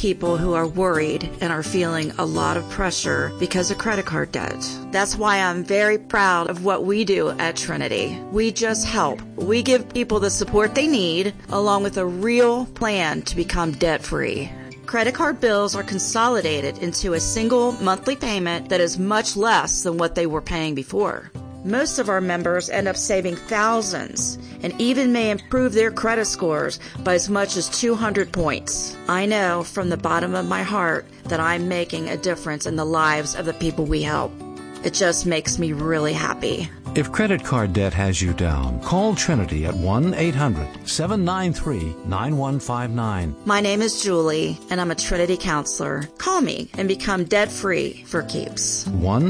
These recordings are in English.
people who are worried and are feeling a lot of pressure because of credit card debt. That's why I'm very proud of what we do at Trinity. We just help. We give people the support they need, along with a real plan to become debt-free. Credit card bills are consolidated into a single monthly payment that is much less than what they were paying before. Most of our members end up saving thousands and even may improve their credit scores by as much as 200 points. I know from the bottom of my heart that I'm making a difference in the lives of the people we help. It just makes me really happy. If credit card debt has you down, call Trinity at 1-800-793-9159. My name is Julie, and I'm a Trinity counselor. Call me and become debt-free for keeps.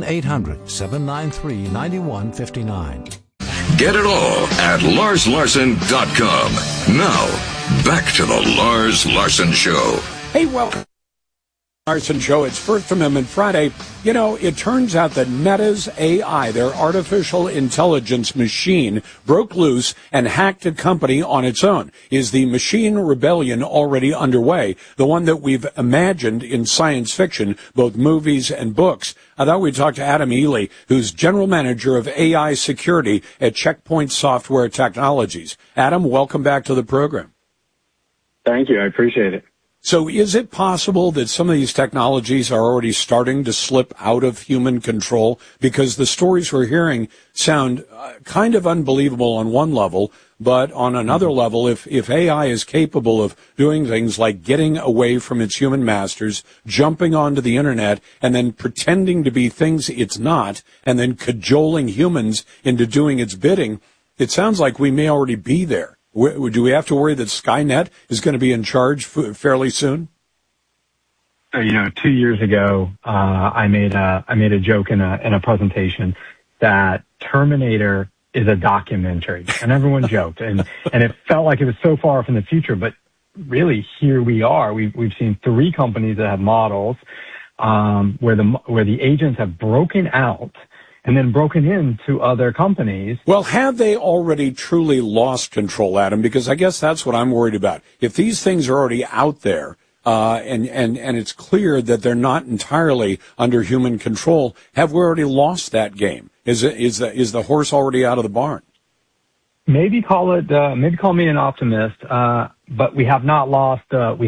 1-800-793-9159. Get it all at LarsLarson.com. Now, back to the Lars Larson Show. Hey, welcome. Larson Show. It's First Amendment Friday. You know, it turns out that Meta's AI, their artificial intelligence machine, broke loose and hacked a company on its own. Is the machine rebellion already underway? The one that we've imagined in science fiction, both movies and books. I thought we'd talk to Adam Ely, who's general manager of AI security at Checkpoint Software Technologies. Adam, welcome back to the program. Thank you. I appreciate it. So is it possible that some of these technologies are already starting to slip out of human control? Because the stories we're hearing sound kind of unbelievable on one level, but on another level, if AI is capable of doing things like getting away from its human masters, jumping onto the internet, and then pretending to be things it's not, and then cajoling humans into doing its bidding, it sounds like we may already be there. Do we have to worry that Skynet is going to be in charge fairly soon? 2 years ago, I made a joke in a presentation that Terminator is a documentary, and everyone joked, and it felt like it was so far off in the future, but really here we are. We've seen 3 companies that have models where the agents have broken out and then broken into other companies. Well, have they already truly lost control, Adam? Because I guess that's what I'm worried about. If these things are already out there, and it's clear that they're not entirely under human control, have we already lost that game? Is the horse already out of the barn? Maybe call me an optimist, but we haven't lost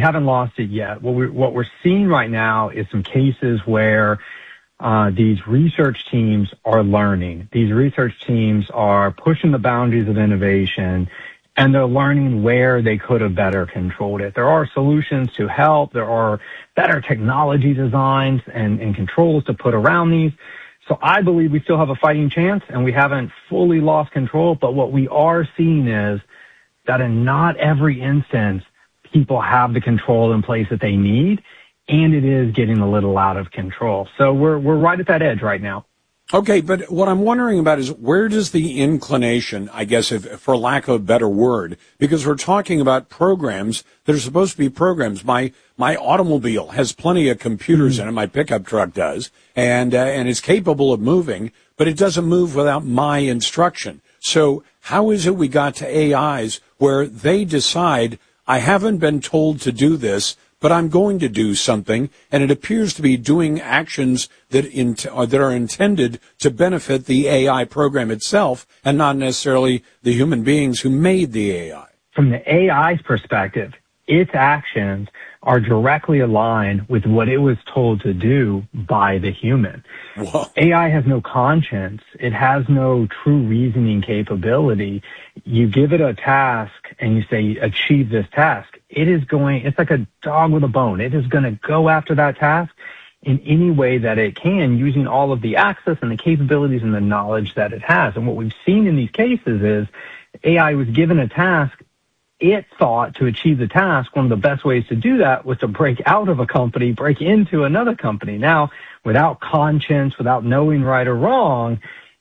it yet. What we're seeing right now is some cases where these research teams are learning. These research teams are pushing the boundaries of innovation, and they're learning where they could have better controlled it. There are solutions to help. There are better technology designs and controls to put around these. So I believe we still have a fighting chance, and we haven't fully lost control. But what we are seeing is that in not every instance, people have the control in place that they need, and it is getting a little out of control. So we're right at that edge right now. Okay, but what I'm wondering about is where does the inclination, I guess, for lack of a better word, because we're talking about programs that are supposed to be programs. My automobile has plenty of computers in it, my pickup truck does, and it's capable of moving, but it doesn't move without my instruction. So how is it we got to AIs where they decide, I haven't been told to do this, but I'm going to do something, and it appears to be doing actions that are intended to benefit the AI program itself and not necessarily the human beings who made the AI. From the AI's perspective, its actions are directly aligned with what it was told to do by the human. Whoa. AI has no conscience. It has no true reasoning capability. You give it a task and you say, achieve this task. It's like a dog with a bone. It is going to go after that task in any way that it can, using all of the access and the capabilities and the knowledge that it has. And what we've seen in these cases is AI was given a task. It thought to achieve the task, one of the best ways to do that was to break out of a company, break into another company. Now, without conscience, without knowing right or wrong,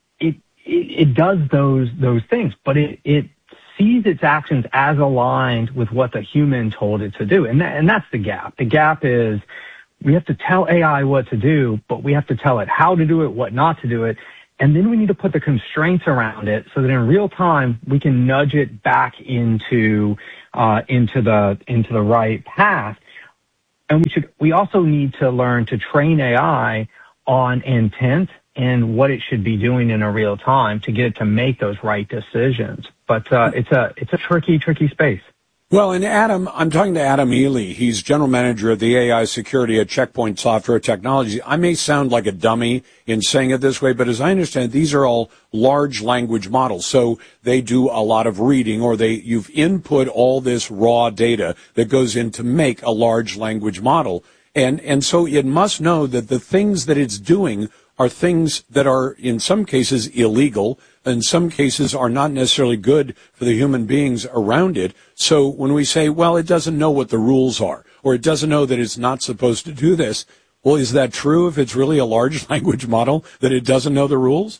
it does those things, but it sees its actions as aligned with what the human told it to do. And that's the gap. The gap is we have to tell AI what to do, but we have to tell it how to do it, what not to do it. And then we need to put the constraints around it so that in real time we can nudge it back into the right path. And we also need to learn to train AI on intent and what it should be doing in a real time to get it to make those right decisions. But it's a tricky space. Well, and Adam, I'm talking to Adam Ely. He's general manager of the AI security at Check Point Software Technologies. I may sound like a dummy in saying it this way, but as I understand, these are all large language models. So they do a lot of reading, or you've input all this raw data that goes in to make a large language model. And so it must know that the things that it's doing are things that are, in some cases, illegal, in some cases are not necessarily good for the human beings around it. So when we say, well, it doesn't know what the rules are, or it doesn't know that it's not supposed to do this, well, is that true if it's really a large language model, that it doesn't know the rules?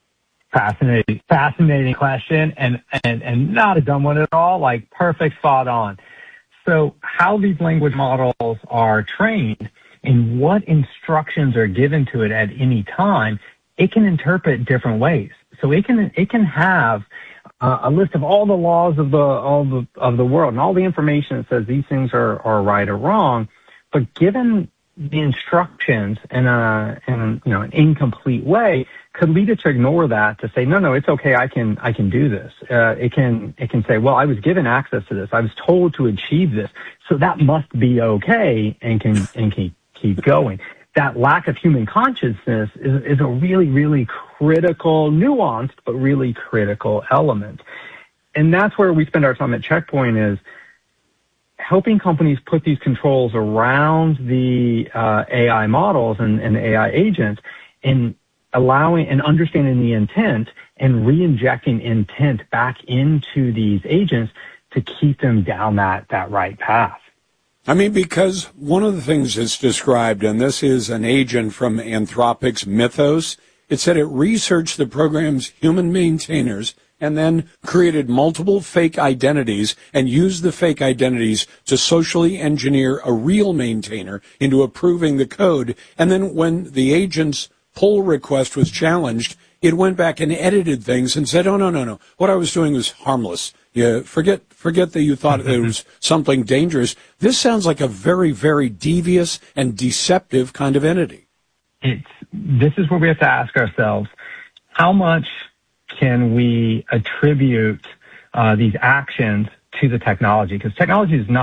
Fascinating question, and not a dumb one at all, like perfect, spot on. So how these language models are trained and what instructions are given to it at any time, it can interpret different ways. So it can have a list of all the laws of the world and all the information that says these things are right or wrong, but given the instructions in an incomplete way, could lead it to ignore that, to say no, it's okay, I can do this. It can say, well, I was given access to this, I was told to achieve this, so that must be okay, and can keep going. That lack of human consciousness is a really, really critical, nuanced, but really critical element. And that's where we spend our time at Check Point, is helping companies put these controls around the AI models and AI agents, and allowing and understanding the intent and re-injecting intent back into these agents to keep them down that right path. I mean, because one of the things that's described, and this is an agent from Anthropic's Mythos, it said it researched the program's human maintainers and then created multiple fake identities and used the fake identities to socially engineer a real maintainer into approving the code. And then when the agent's pull request was challenged, it went back and edited things and said, oh, no. What I was doing was harmless. Yeah, forget that you thought it was something dangerous. This sounds like a very, very devious and deceptive kind of entity. This is where we have to ask ourselves, how much can we attribute these actions to the technology? Because technology is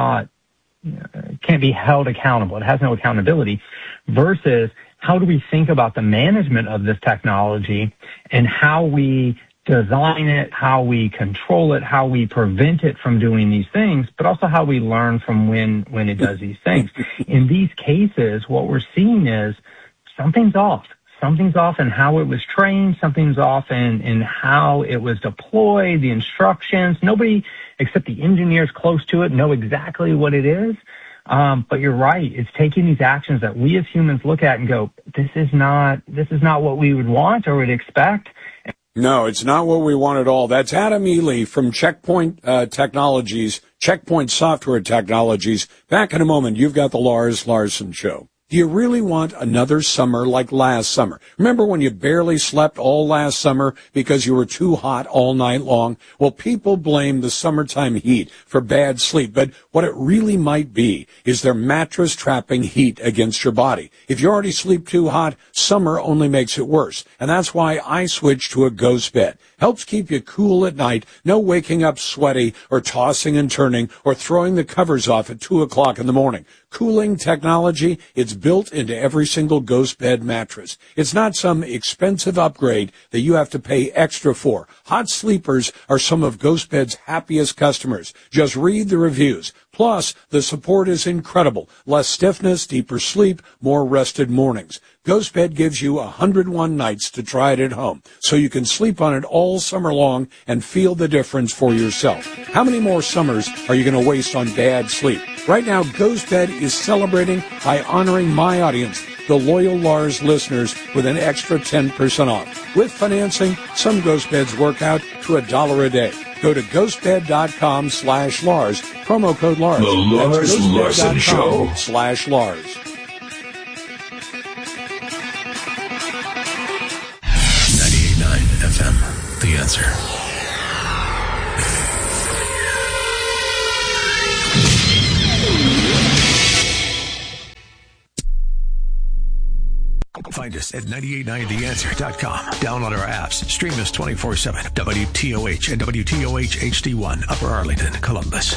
can't be held accountable. It has no accountability. Versus, how do we think about the management of this technology and how we design it, how we control it, how we prevent it from doing these things, but also how we learn from when it does these things. In these cases, what we're seeing is something's off. Something's off in how it was trained. Something's off in how it was deployed, the instructions. Nobody except the engineers close to it know exactly what it is. But you're right. It's taking these actions that we as humans look at and go, this is not what we would want or would expect. No, it's not what we want at all. That's Adam Ely from Check Point Technologies, Check Point Software Technologies. Back in a moment, you've got the Lars Larson Show. Do you really want another summer like last summer? Remember when you barely slept all last summer because you were too hot all night long? Well, people blame the summertime heat for bad sleep, but what it really might be is their mattress trapping heat against your body. If you already sleep too hot, summer only makes it worse. And that's why I switched to a Ghost Bed. Helps keep you cool at night, no waking up sweaty or tossing and turning or throwing the covers off at 2 o'clock in the morning. Cooling technology, it's built into every single Ghost Bed mattress. It's not some expensive upgrade that you have to pay extra for. Hot sleepers are some of Ghost Bed's happiest customers. Just read the reviews. Plus, the support is incredible. Less stiffness, deeper sleep, more rested mornings. Ghost Bed gives you 101 nights to try it at home, so you can sleep on it all summer long and feel the difference for yourself. How many more summers are you going to waste on bad sleep? Right now, Ghost Bed is celebrating by honoring my audience, the loyal Lars listeners, with an extra 10% off. With financing, some Ghost Beds work out to $1 a day. Go to ghostbed.com/Lars, promo code Lars. The Lars Larson Show. /Lars. 98.9 FM, The Answer. Find us at 989theanswer.com. Download our apps. Stream us 24/7. WTOH and WTOH HD1, Upper Arlington, Columbus.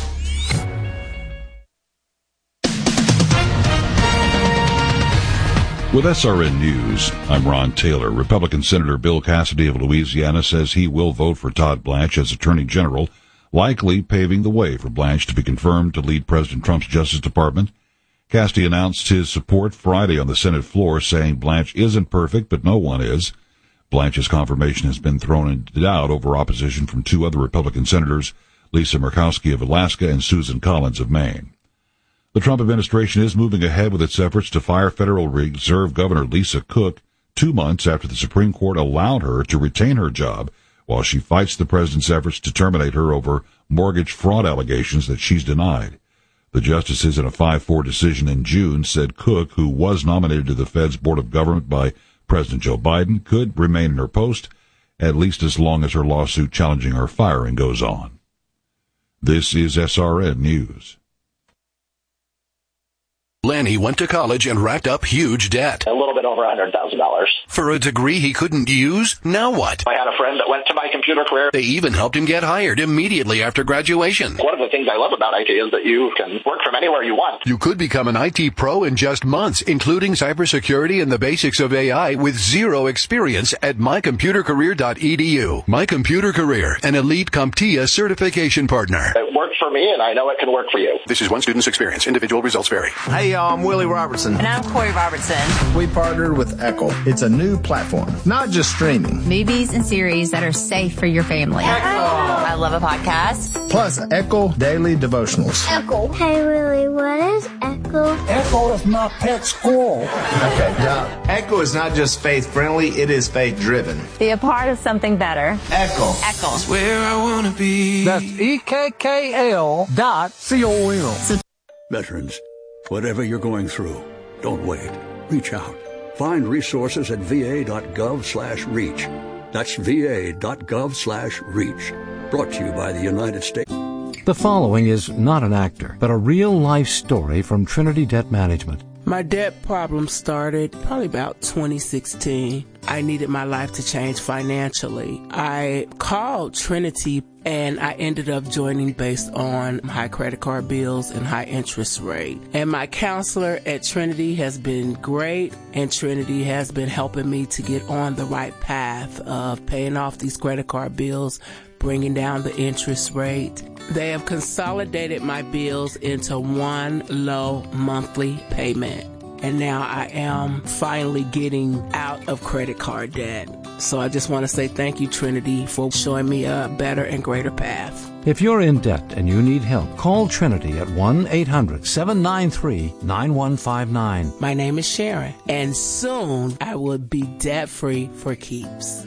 With SRN News, I'm Ron Taylor. Republican Senator Bill Cassidy of Louisiana says he will vote for Todd Blanche as Attorney General, likely paving the way for Blanche to be confirmed to lead President Trump's Justice Department. Cassidy announced his support Friday on the Senate floor, saying Blanche isn't perfect, but no one is. Blanche's confirmation has been thrown into doubt over opposition from two other Republican senators, Lisa Murkowski of Alaska and Susan Collins of Maine. The Trump administration is moving ahead with its efforts to fire Federal Reserve Governor Lisa Cook 2 months after the Supreme Court allowed her to retain her job while she fights the president's efforts to terminate her over mortgage fraud allegations that she's denied. The justices in a 5-4 decision in June said Cook, who was nominated to the Fed's Board of Government by President Joe Biden, could remain in her post at least as long as her lawsuit challenging her firing goes on. This is SRN News. Lanny went to college and racked up huge debt. A little bit over $100,000. For a degree he couldn't use? Now what? I had a friend that went to My Computer Career. They even helped him get hired immediately after graduation. One of the things I love about IT is that you can work from anywhere you want. You could become an IT pro in just months, including cybersecurity and the basics of AI with zero experience at mycomputercareer.edu. My Computer Career, an elite CompTIA certification partner. It worked for me, and I know it can work for you. This is one student's experience. Individual results vary. Hey, I'm Willie Robertson. And I'm Corey Robertson. We partnered with Echo. It's a new platform, not just streaming. Movies and series that are safe for your family. Echo. I love a podcast. Plus, Echo Daily Devotionals. Echo. Hey, Willie, what is Echo? Echo is my pet squirrel. Okay, yeah. Echo is not just faith-friendly, it is faith-driven. Be a part of something better. Echo. Echo. It's where I want to be. That's EKKL.com. Veterans, whatever you're going through, don't wait. Reach out. Find resources at va.gov/reach. That's va.gov/reach. Brought to you by the United States. The following is not an actor, but a real-life story from Trinity Debt Management. My debt problem started probably about 2016. I needed my life to change financially. I called Trinity and I ended up joining based on high credit card bills and high interest rate. And my counselor at Trinity has been great, and Trinity has been helping me to get on the right path of paying off these credit card bills, bringing down the interest rate. They have consolidated my bills into one low monthly payment. And now I am finally getting out of credit card debt. So I just want to say thank you, Trinity, for showing me a better and greater path. If you're in debt and you need help, call Trinity at 1-800-793-9159. My name is Sharon, and soon I will be debt-free for keeps.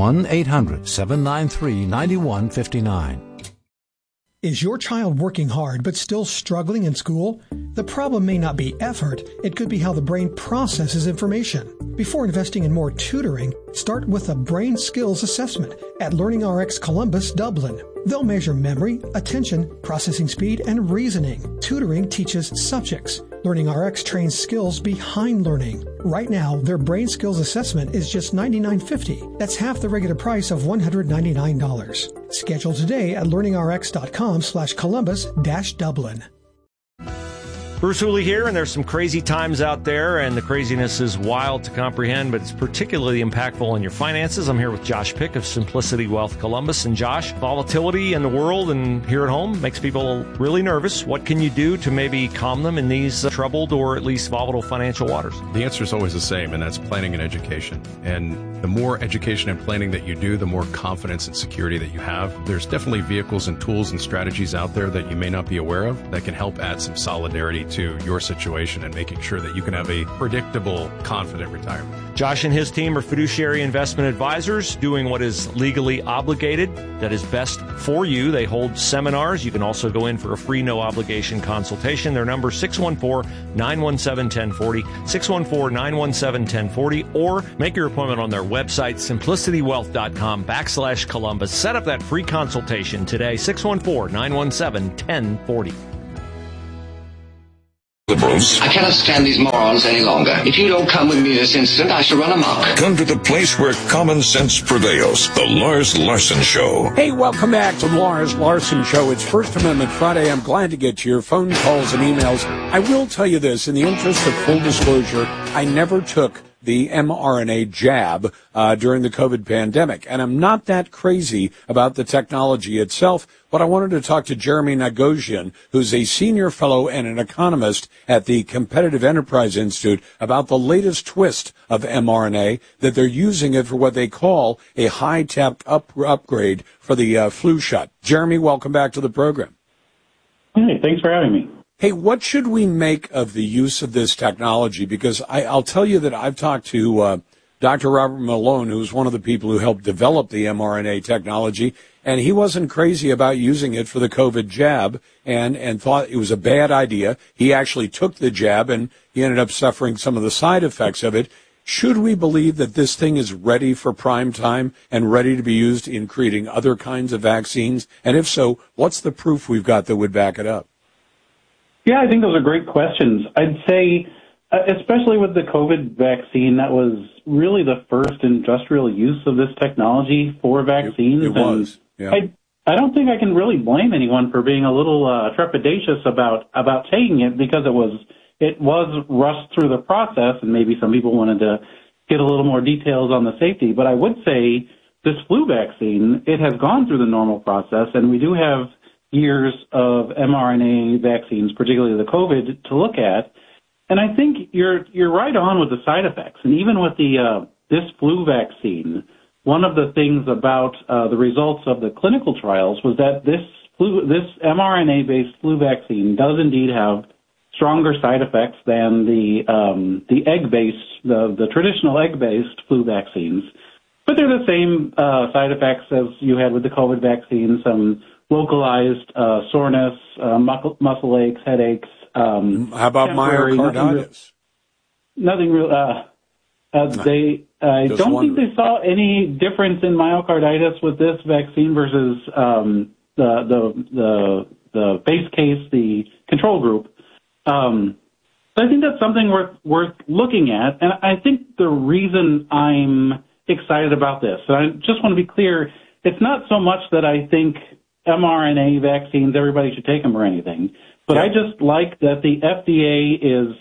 1-800-793-9159. Is your child working hard but still struggling in school? The problem may not be effort, it could be how the brain processes information. Before investing in more tutoring, start with a brain skills assessment at LearningRx Columbus, Dublin. They'll measure memory, attention, processing speed, and reasoning. Tutoring teaches subjects. LearningRx trains skills behind learning. Right now, their brain skills assessment is just $99.50. That's half the regular price of $199. Schedule today at learningrx.com/Columbus-Dublin. Bruce Hooley here, and there's some crazy times out there, and the craziness is wild to comprehend, but it's particularly impactful on your finances. I'm here with Josh Pick of Simplicity Wealth Columbus. And Josh, volatility in the world and here at home makes people really nervous. What can you do to maybe calm them in these troubled or at least volatile financial waters? The answer is always the same, and that's planning and education. And the more education and planning that you do, the more confidence and security that you have. There's definitely vehicles and tools and strategies out there that you may not be aware of that can help add some solidarity to your situation and making sure that you can have a predictable, confident retirement. Josh and his team are fiduciary investment advisors doing what is legally obligated, that is best for you. They hold seminars. You can also go in for a free, no-obligation consultation. Their number is 614-917-1040, 614-917-1040, or make your appointment on their website, simplicitywealth.com/Columbus. Set up that free consultation today, 614-917-1040. Liberals themselves. I cannot stand these morons any longer. If you don't come with me this instant, I shall run amok. Come to the place where common sense prevails. The Lars Larson Show. Hey, welcome back to the Lars Larson Show. It's First Amendment Friday. I'm glad to get to your phone calls and emails. I will tell you this, in the interest of full disclosure, I never took the mRNA jab during the COVID pandemic. And I'm not that crazy about the technology itself, but I wanted to talk to Jeremy Nagosian, who's a senior fellow and an economist at the Competitive Enterprise Institute, about the latest twist of mRNA, that they're using it for what they call a high-tech upgrade for the flu shot. Jeremy, welcome back to the program. Hey, thanks for having me. Hey, what should we make of the use of this technology? Because I'll tell you that I've talked to Dr. Robert Malone, who's one of the people who helped develop the mRNA technology, and he wasn't crazy about using it for the COVID jab and thought it was a bad idea. He actually took the jab, and he ended up suffering some of the side effects of it. Should we believe that this thing is ready for prime time and ready to be used in creating other kinds of vaccines? And if so, what's the proof we've got that would back it up? Yeah, I think those are great questions. I'd say, especially with the COVID vaccine, that was really the first industrial use of this technology for vaccines. It was, yeah. I don't think I can really blame anyone for being a little trepidatious about taking it, because it was rushed through the process, and maybe some people wanted to get a little more details on the safety. But I would say this flu vaccine, it has gone through the normal process, and we do have years of mRNA vaccines, particularly the COVID, to look at. And I think you're right on with the side effects. And even with this flu vaccine, one of the things about the results of the clinical trials was that this mRNA-based flu vaccine does indeed have stronger side effects than the egg-based, the traditional egg-based flu vaccines. But they're the same side effects as you had with the COVID vaccine, some localized soreness, muscle aches, headaches. How about myocarditis? Nothing real. I don't think they saw any difference in myocarditis with this vaccine versus the base case, the control group. So I think that's something worth looking at. And I think the reason I'm excited about this, and I just want to be clear, it's not so much that I think mRNA vaccines, everybody should take them or anything. But I just like that the FDA is,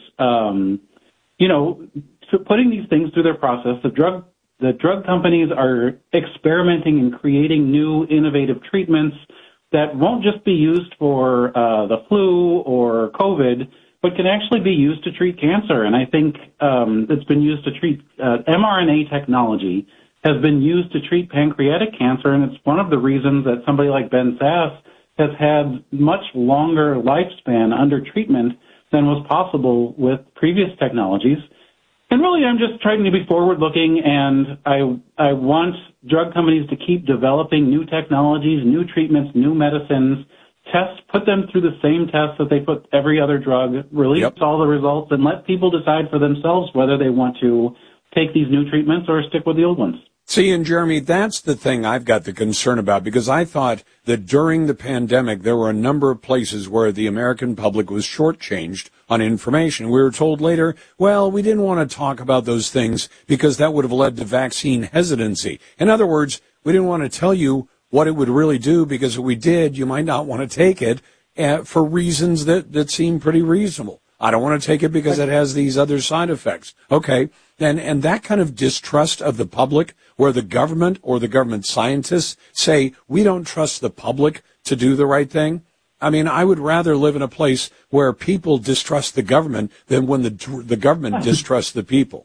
putting these things through their process. The drug companies are experimenting and creating new innovative treatments that won't just be used for the flu or COVID, but can actually be used to treat cancer. And I think it's been used to treat mRNA technology has been used to treat pancreatic cancer, and it's one of the reasons that somebody like Ben Sasse has had much longer lifespan under treatment than was possible with previous technologies. And really, I'm just trying to be forward-looking, and I want drug companies to keep developing new technologies, new treatments, new medicines, put them through the same tests that they put every other drug, release all the results, and let people decide for themselves whether they want to take these new treatments or stick with the old ones. See, and Jeremy, that's the thing I've got the concern about, because I thought that during the pandemic there were a number of places where the American public was shortchanged on information. We were told later, well, we didn't want to talk about those things because that would have led to vaccine hesitancy. In other words, we didn't want to tell you what it would really do, because if we did, you might not want to take it for reasons that seem pretty reasonable. I don't want to take it because it has these other side effects. Okay. And that kind of distrust of the public, where the government or the government scientists say, we don't trust the public to do the right thing. I mean, I would rather live in a place where people distrust the government than when the government distrusts the people.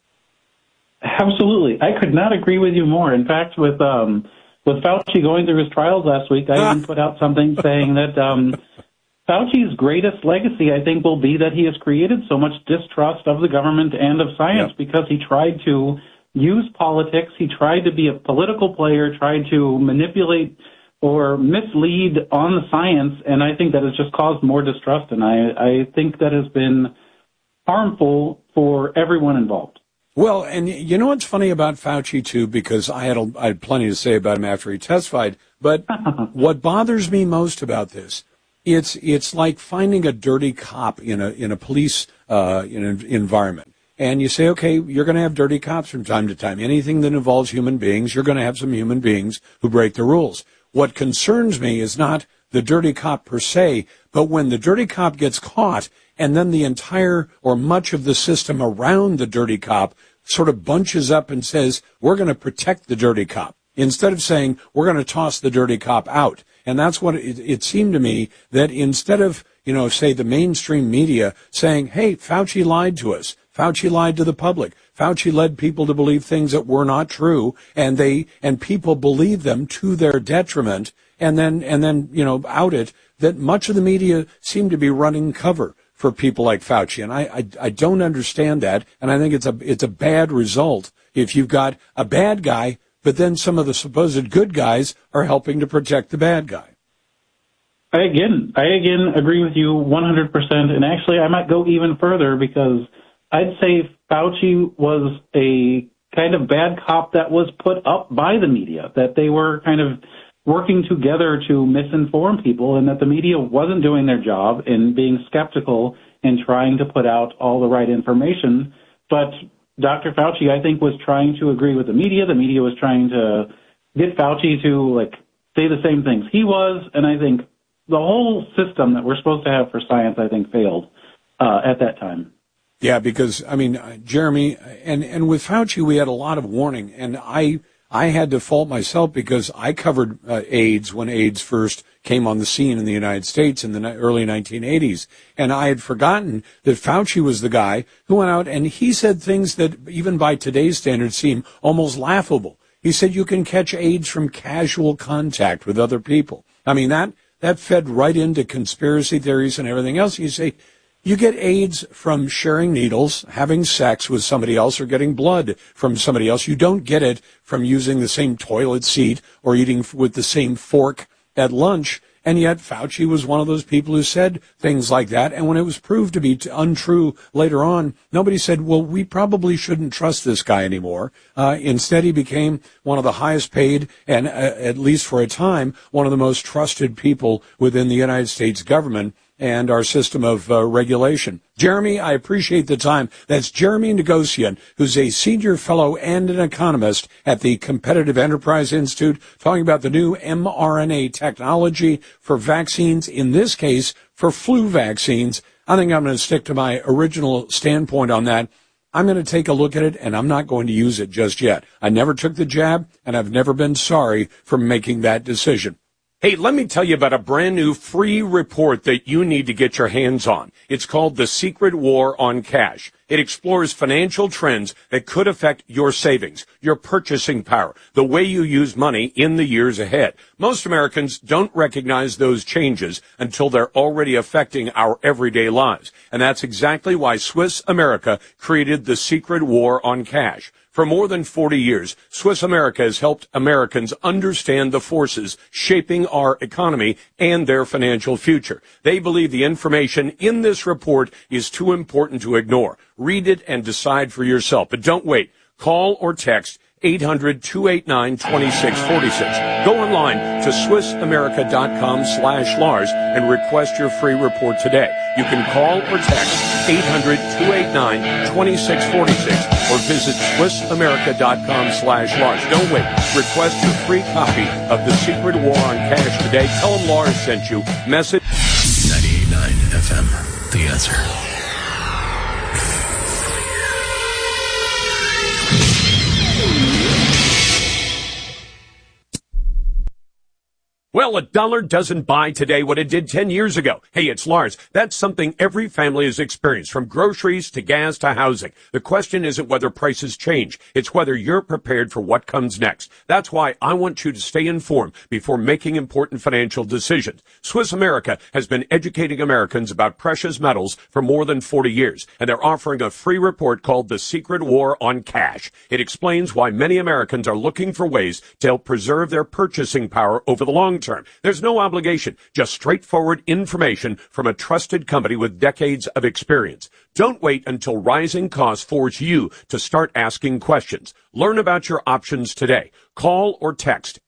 Absolutely. I could not agree with you more. In fact, with Fauci going through his trials last week, I even put out something saying that Fauci's greatest legacy, I think, will be that he has created so much distrust of the government and of science because he tried to use politics. He tried to be a political player, tried to manipulate or mislead on the science, and I think that has just caused more distrust, and I think that has been harmful for everyone involved. Well, and you know what's funny about Fauci, too, because I had plenty to say about him after he testified, but what bothers me most about this, it's like finding a dirty cop in a police environment. And you say, okay, you're going to have dirty cops from time to time. Anything that involves human beings, you're going to have some human beings who break the rules. What concerns me is not the dirty cop per se, but when the dirty cop gets caught and then the entire or much of the system around the dirty cop sort of bunches up and says, we're going to protect the dirty cop, instead of saying, we're going to toss the dirty cop out. And that's what it seemed to me, that instead of, say the mainstream media saying, hey, Fauci lied to us. Fauci lied to the public. Fauci led people to believe things that were not true, and people believe them to their detriment, and then out it, that much of the media seemed to be running cover for people like Fauci. And I don't understand that, and I think it's a bad result if you've got a bad guy, but then some of the supposed good guys are helping to protect the bad guy. I again agree with you 100%, and actually I might go even further, because I'd say Fauci was a kind of bad cop that was put up by the media, that they were kind of working together to misinform people, and that the media wasn't doing their job in being skeptical and trying to put out all the right information. But Dr. Fauci, I think, was trying to agree with the media. The media was trying to get Fauci to say the same things he was, and I think the whole system that we're supposed to have for science, I think, failed at that time. Yeah, because, Jeremy, and with Fauci, we had a lot of warning, and I had to fault myself because I covered AIDS when AIDS first came on the scene in the United States in the early 1980s, and I had forgotten that Fauci was the guy who went out and he said things that even by today's standards seem almost laughable. He said you can catch AIDS from casual contact with other people. That fed right into conspiracy theories and everything else. You say, you get AIDS from sharing needles, having sex with somebody else, or getting blood from somebody else. You don't get it from using the same toilet seat or eating with the same fork at lunch. And yet Fauci was one of those people who said things like that. And when it was proved to be untrue later on, nobody said, well, we probably shouldn't trust this guy anymore. Instead, he became one of the highest paid and, at least for a time, one of the most trusted people within the United States government and our system of regulation. Jeremy, I appreciate the time. That's Jeremy Negocian, who's a senior fellow and an economist at the Competitive Enterprise Institute, talking about the new mRNA technology for vaccines, in this case, for flu vaccines. I think I'm going to stick to my original standpoint on that. I'm going to take a look at it, and I'm not going to use it just yet. I never took the jab, and I've never been sorry for making that decision. Hey, let me tell you about a brand new free report that you need to get your hands on. It's called The Secret War on Cash. It explores financial trends that could affect your savings, your purchasing power, the way you use money in the years ahead. Most Americans don't recognize those changes until they're already affecting our everyday lives. And that's exactly why Swiss America created The Secret War on Cash. For more than 40 years, Swiss America has helped Americans understand the forces shaping our economy and their financial future. They believe the information in this report is too important to ignore. Read it and decide for yourself. But don't wait. Call or text 800-289-2646. Go online to SwissAmerica.com/Lars and request your free report today. You can call or text 800-289-2646 or visit SwissAmerica.com/Lars. Don't wait. Request your free copy of The Secret War on Cash today. Tell them Lars sent you. Message 98.9 FM. The Answer. Well, $1 doesn't buy today what it did 10 years ago. Hey, it's Lars. That's something every family has experienced, from groceries to gas to housing. The question isn't whether prices change. It's whether you're prepared for what comes next. That's why I want you to stay informed before making important financial decisions. Swiss America has been educating Americans about precious metals for more than 40 years, and they're offering a free report called The Secret War on Cash. It explains why many Americans are looking for ways to help preserve their purchasing power over the long term. program. There's no obligation, just straightforward information from a trusted company with decades of experience. Don't wait until rising costs force you to start asking questions. Learn about your options today. Call or text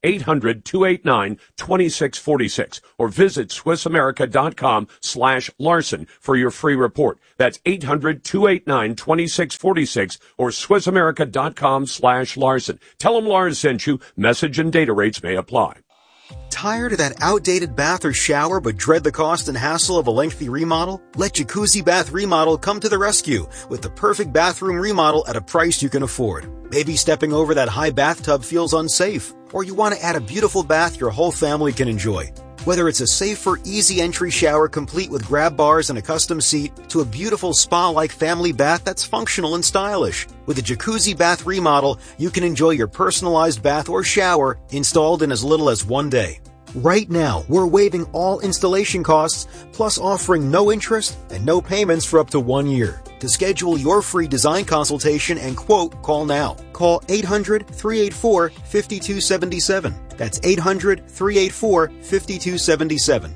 800-289-2646 or visit SwissAmerica.com/Larson for your free report. That's 800-289-2646 or SwissAmerica.com/Larson. Tell them Lars sent you. Message and data rates may apply. Tired of that outdated bath or shower but dread the cost and hassle of a lengthy remodel? Let Jacuzzi Bath Remodel come to the rescue with the perfect bathroom remodel at a price you can afford. Maybe stepping over that high bathtub feels unsafe, or you want to add a beautiful bath your whole family can enjoy. Whether it's a safer, easy entry shower complete with grab bars and a custom seat to a beautiful spa-like family bath that's functional and stylish. With a Jacuzzi Bath Remodel, you can enjoy your personalized bath or shower installed in as little as 1 day. Right now, we're waiving all installation costs, plus offering no interest and no payments for up to 1 year. To schedule your free design consultation and quote, call now. Call 800-384-5277. That's 800-384-5277.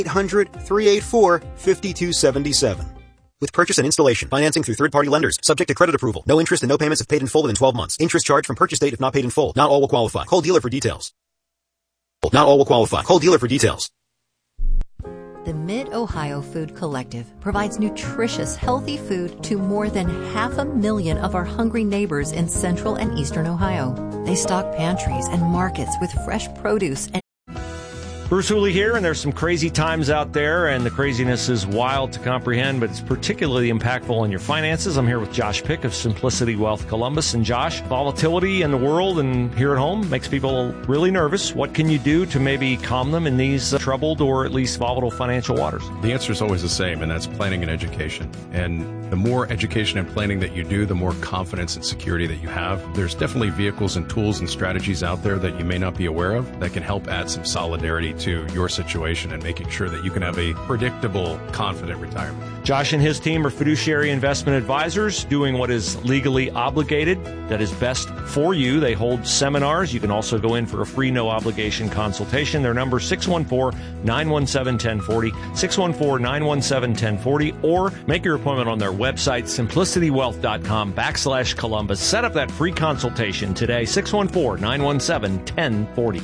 800-384-5277. With purchase and installation, financing through third-party lenders, subject to credit approval. No interest and no payments if paid in full within 12 months. Interest charged from purchase date if not paid in full. Not all will qualify. Call dealer for details. Not all will qualify. Call dealer for details. The Mid-Ohio Food Collective provides nutritious, healthy food to more than 500,000 of our hungry neighbors in central and eastern Ohio. They stock pantries and markets with fresh produce and Bruce Hooley here, and there's some crazy times out there, and the craziness is wild to comprehend, but it's particularly impactful on your finances. I'm here with Josh Pick of Simplicity Wealth Columbus. And Josh, volatility in the world and here at home makes people really nervous. What can you do to maybe calm them in these troubled or at least volatile financial waters? The answer is always the same, and that's planning and education. And the more education and planning that you do, the more confidence and security that you have. There's definitely vehicles and tools and strategies out there that you may not be aware of that can help add some solidarity to your situation and making sure that you can have a predictable, confident retirement. Josh and his team are fiduciary investment advisors doing what is legally obligated, that is best for you. They hold seminars. You can also go in for a free, no-obligation consultation. Their number is 614-917-1040, 614-917-1040, or make your appointment on their website, simplicitywealth.com/Columbus. Set up that free consultation today, 614-917-1040.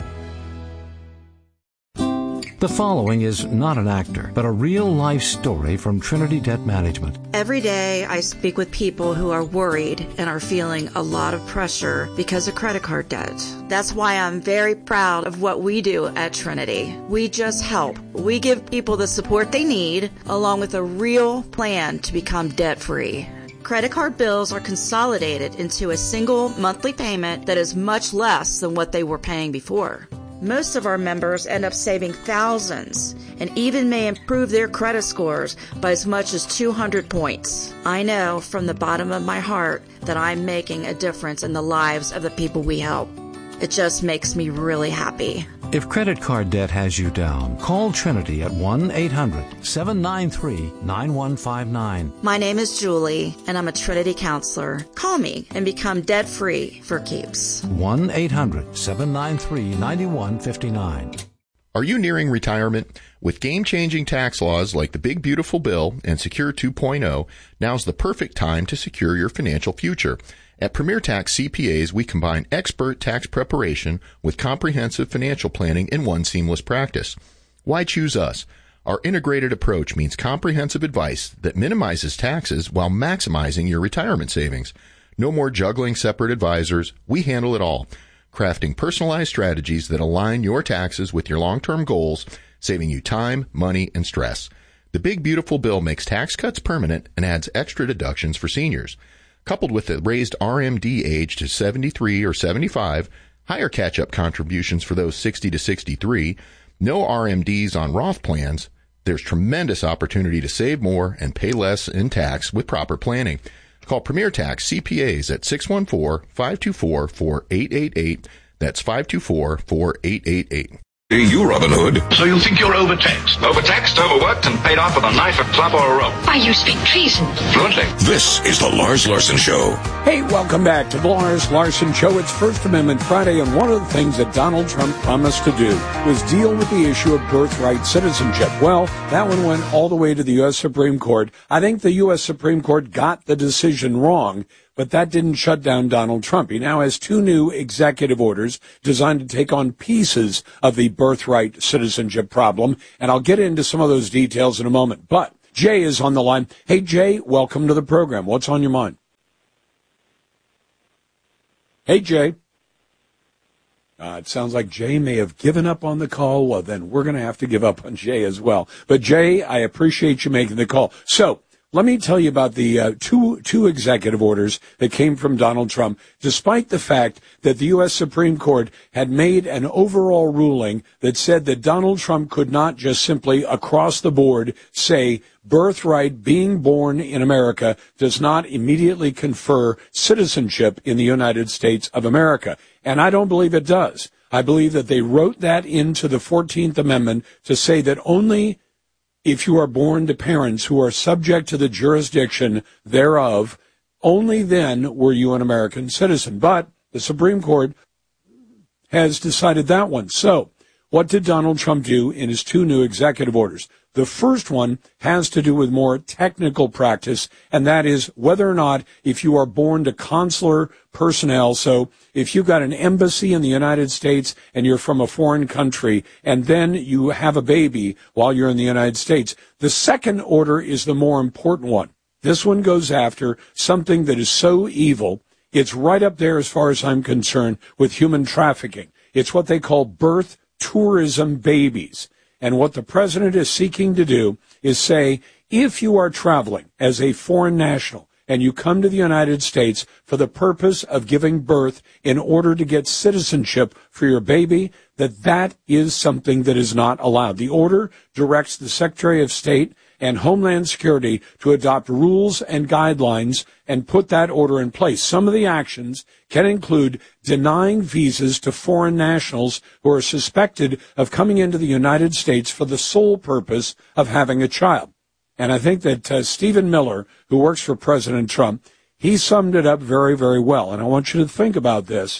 The following is not an actor, but a real-life story from Trinity Debt Management. Every day I speak with people who are worried and are feeling a lot of pressure because of credit card debt. That's why I'm very proud of what we do at Trinity. We just help. We give people the support they need, along with a real plan to become debt-free. Credit card bills are consolidated into a single monthly payment that is much less than what they were paying before. Most of our members end up saving thousands and even may improve their credit scores by as much as 200 points. I know from the bottom of my heart that I'm making a difference in the lives of the people we help. It just makes me really happy. If credit card debt has you down, call Trinity at 1-800-793-9159. My name is Julie, and I'm a Trinity counselor. Call me and become debt-free for keeps. 1-800-793-9159. Are you nearing retirement? With game-changing tax laws like the Big Beautiful Bill and Secure 2.0, now's the perfect time to secure your financial future. At Premier Tax CPAs, we combine expert tax preparation with comprehensive financial planning in one seamless practice. Why choose us? Our integrated approach means comprehensive advice that minimizes taxes while maximizing your retirement savings. No more juggling separate advisors. We handle it all, crafting personalized strategies that align your taxes with your long-term goals, saving you time, money, and stress. The Big Beautiful Bill makes tax cuts permanent and adds extra deductions for seniors. Coupled with the raised RMD age to 73 or 75, higher catch-up contributions for those 60 to 63, no RMDs on Roth plans, there's tremendous opportunity to save more and pay less in tax with proper planning. Call Premier Tax CPAs at 614-524-4888. That's 524-4888. You, Robin Hood. So you think you're overtaxed? Overtaxed, overworked, and paid off with a knife, a club, or a rope. Why, you speak treason. Fluently. This is the Lars Larson Show. Hey, welcome back to the Lars Larson Show. It's First Amendment Friday, and one of the things that Donald Trump promised to do was deal with the issue of birthright citizenship. Well, that one went all the way to the U.S. Supreme Court. I think the U.S. Supreme Court got the decision wrong, but that didn't shut down Donald Trump. He now has 2 new executive orders designed to take on pieces of the birthright citizenship problem, and I'll get into some of those details in a moment. But Jay is on the line. Hey, Jay, welcome to the program. What's on your mind? Hey, Jay. It sounds like Jay may have given up on the call. Well, then we're going to have to give up on Jay as well. But, Jay, I appreciate you making the call. So, let me tell you about the two executive orders that came from Donald Trump, despite the fact that the U.S. Supreme Court had made an overall ruling that said that Donald Trump could not just simply across the board say birthright, being born in America, does not immediately confer citizenship in the United States of America. And I don't believe it does. I believe that they wrote that into the 14th Amendment to say that only if you are born to parents who are subject to the jurisdiction thereof, only then were you an American citizen. But the Supreme Court has decided that one. So what did Donald Trump do in his 2 new executive orders? The first one has to do with more technical practice, and that is whether or not if you are born to consular personnel, so if you've got an embassy in the United States and you're from a foreign country, and then you have a baby while you're in the United States, the second order is the more important one. This one goes after something that is so evil, it's right up there as far as I'm concerned with human trafficking. It's what they call birth tourism babies. And what the president is seeking to do is say, if you are traveling as a foreign national and you come to the United States for the purpose of giving birth in order to get citizenship for your baby, that is something that is not allowed. The order directs the Secretary of State and Homeland Security to adopt rules and guidelines and put that order in place. Some of the actions can include denying visas to foreign nationals who are suspected of coming into the United States for the sole purpose of having a child. And I think that Stephen Miller, who works for President Trump, he summed it up very, very well. And I want you to think about this.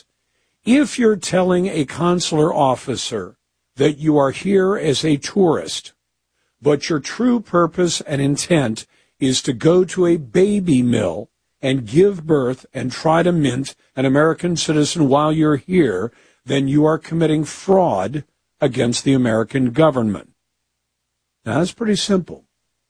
If you're telling a consular officer that you are here as a tourist, but your true purpose and intent is to go to a baby mill and give birth and try to mint an American citizen while you're here, then you are committing fraud against the American government. Now, that's pretty simple.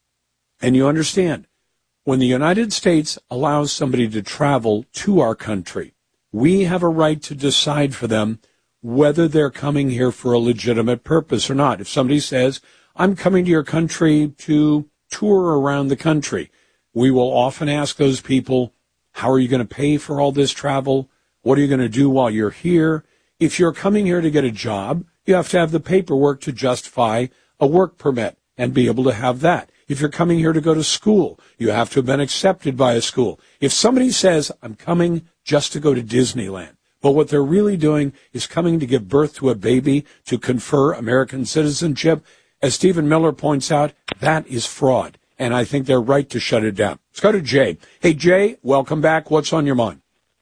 And you understand, when the United States allows somebody to travel to our country, we have a right to decide for them whether they're coming here for a legitimate purpose or not. If somebody says, I'm coming to your country to tour around the country, we will often ask those people, how are you going to pay for all this travel? What are you going to do while you're here? If you're coming here to get a job, you have to have the paperwork to justify a work permit and be able to have that. If you're coming here to go to school, you have to have been accepted by a school. If somebody says, I'm coming just to go to Disneyland, but what they're really doing is coming to give birth to a baby to confer American citizenship, as Stephen Miller points out, that is fraud. And I think they're right to shut it down. Let's go to Jay. Hey, Jay, welcome back. What's on your mind?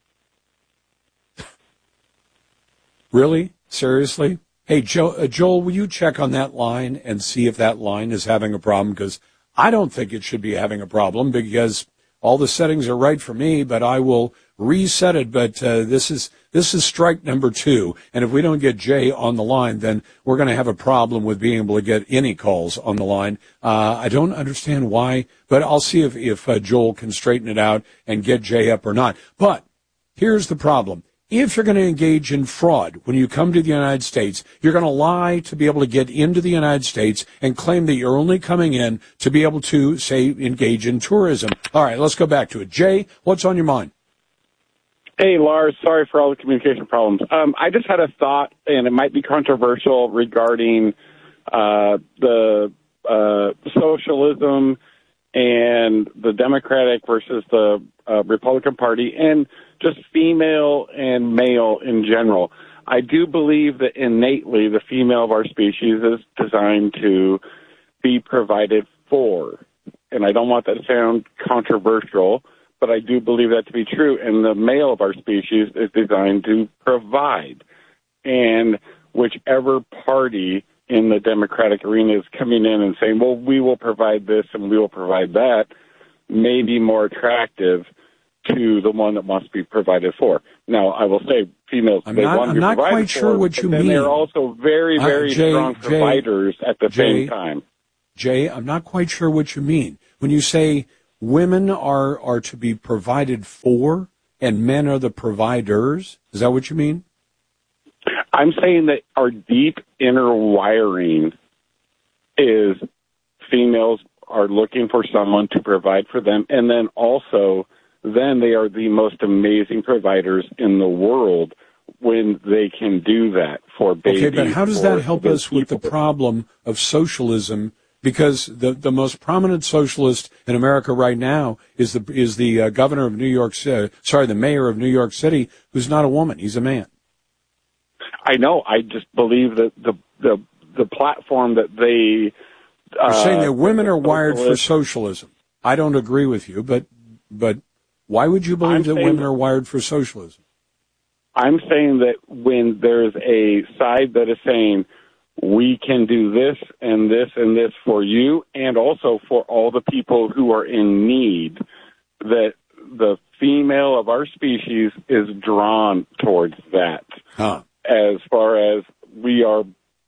Really? Seriously? Hey, Joel, will you check on that line and see if that line is having a problem? Because I don't think it should be having a problem because all the settings are right for me, but I will reset it. But this is strike number 2. And if we don't get Jay on the line, then we're going to have a problem with being able to get any calls on the line. I don't understand why, but I'll see if Joel can straighten it out and get Jay up or not. But here's the problem. If you're going to engage in fraud when you come to the United States, you're going to lie to be able to get into the United States and claim that you're only coming in to be able to, say, engage in tourism. All right, let's go back to it. Jay, what's on your mind? Hey, Lars, sorry for all the communication problems. I just had a thought, and it might be controversial, regarding the socialism and the Democratic versus the Republican Party, and just female and male in general. I do believe that innately the female of our species is designed to be provided for. And I don't want that to sound controversial, but I do believe that to be true. And the male of our species is designed to provide. And whichever party in the Democratic arena is coming in and saying, well, we will provide this and we will provide that, may be more attractive to the one that must be provided for. Now, I will say females, I'm not quite sure what you mean. They're also very, very strong providers at the same time. Jay, I'm not quite sure what you mean. When you say women are to be provided for and men are the providers, is that what you mean? I'm saying that our deep inner wiring is females are looking for someone to provide for them, and then also then they are the most amazing providers in the world when they can do that for babies. Okay, but how does that help us with the problem of socialism? Because the most prominent socialist in America right now is the governor of New York City, the mayor of New York City, who's not a woman, he's a man. I know. I just believe that the platform that they you're saying that women are wired for socialism. I don't agree with you, but why would you believe that women are wired for socialism? I'm saying that when there's a side that is saying we can do this and this and this for you and also for all the people who are in need, that the female of our species is drawn towards that. As far as we are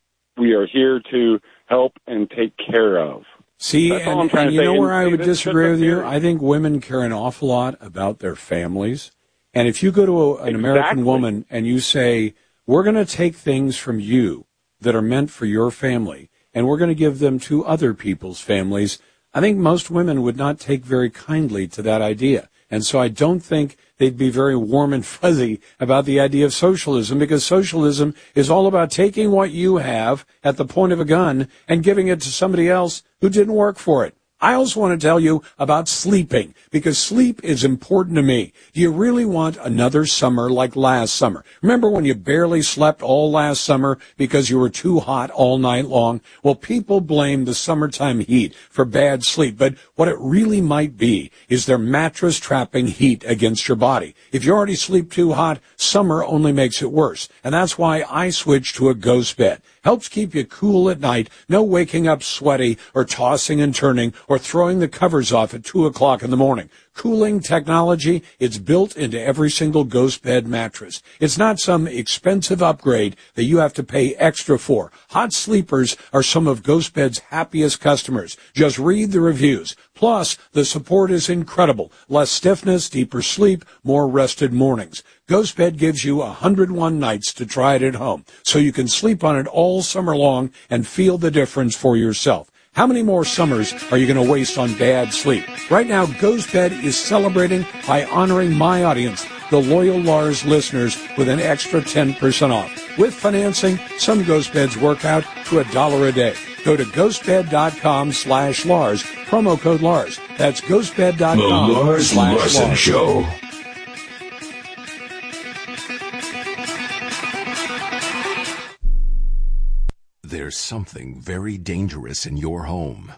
here to help and take care of. See, and you know where I would disagree with you? I think women care an awful lot about their families. And if you go to an American woman and you say, we're going to take things from you that are meant for your family, and we're going to give them to other people's families, I think most women would not take very kindly to that idea. And so I don't think they'd be very warm and fuzzy about the idea of socialism, because socialism is all about taking what you have at the point of a gun and giving it to somebody else who didn't work for it. I also want to tell you about sleeping, because sleep is important to me. Do you really want another summer like last summer? Remember when you barely slept all last summer because you were too hot all night long? Well, people blame the summertime heat for bad sleep, but what it really might be is their mattress trapping heat against your body. If you already sleep too hot, summer only makes it worse, and that's why I switched to a Ghost Bed. Helps keep you cool at night, no waking up sweaty or tossing and turning or throwing the covers off at 2 o'clock in the morning. Cooling technology, it's built into every single Ghost Bed mattress. It's not some expensive upgrade that you have to pay extra for. Hot sleepers are some of Ghost Bed's happiest customers. Just read the reviews. Plus, the support is incredible. Less stiffness, deeper sleep, more rested mornings. Ghost Bed gives you 101 nights to try it at home, so you can sleep on it all summer long and feel the difference for yourself. How many more summers are you going to waste on bad sleep? Right now, Ghost Bed is celebrating by honoring my audience, the loyal Lars listeners, with an extra 10% off. With financing, some Ghost Beds work out to $1 a day. Go to ghostbed.com/Lars, promo code Lars. That's ghostbed.com/Lars. The Lars Larson Show. There's something very dangerous in your home.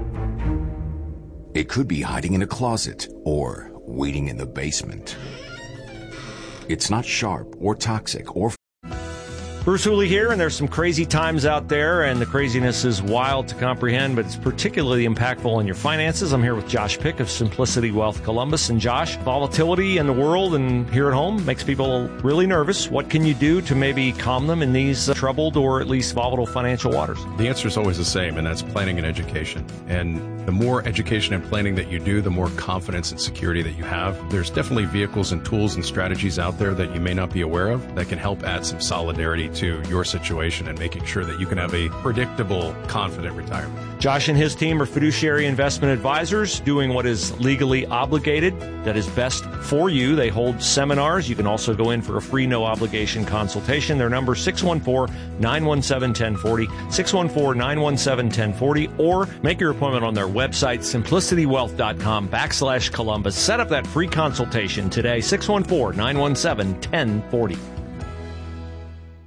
It could be hiding in a closet or waiting in the basement. It's not sharp or toxic or... Bruce Hooley here, and there's some crazy times out there, and the craziness is wild to comprehend, but it's particularly impactful on your finances. I'm here with Josh Pick of Simplicity Wealth Columbus. And Josh, volatility in the world and here at home makes people really nervous. What can you do to maybe calm them in these troubled or at least volatile financial waters? The answer is always the same, and that's planning and education. And the more education and planning that you do, the more confidence and security that you have. There's definitely vehicles and tools and strategies out there that you may not be aware of that can help add some solidarity to your situation and making sure that you can have a predictable, confident retirement. Josh and his team are fiduciary investment advisors doing what is legally obligated, that is best for you. They hold seminars. You can also go in for a free, no-obligation consultation. Their number, 614-917-1040, 614-917-1040, or make your appointment on their website, simplicitywealth.com/Columbus. Set up that free consultation today, 614-917-1040.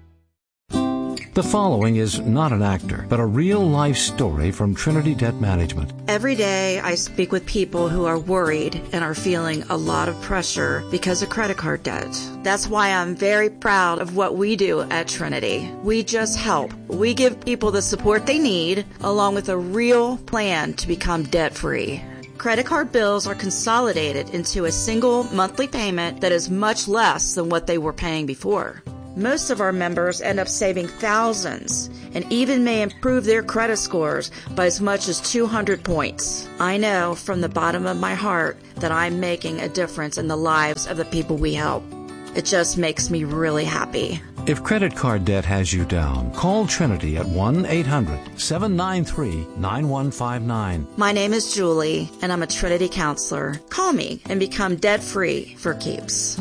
The following is not an actor, but a real-life story from Trinity Debt Management. Every day I speak with people who are worried and are feeling a lot of pressure because of credit card debt. That's why I'm very proud of what we do at Trinity. We just help. We give people the support they need, along with a real plan to become debt-free. Credit card bills are consolidated into a single monthly payment that is much less than what they were paying before. Most of our members end up saving thousands and even may improve their credit scores by as much as 200 points. I know from the bottom of my heart that I'm making a difference in the lives of the people we help. It just makes me really happy. If credit card debt has you down, call Trinity at 1-800-793-9159. My name is Julie, and I'm a Trinity counselor. Call me and become debt-free for keeps.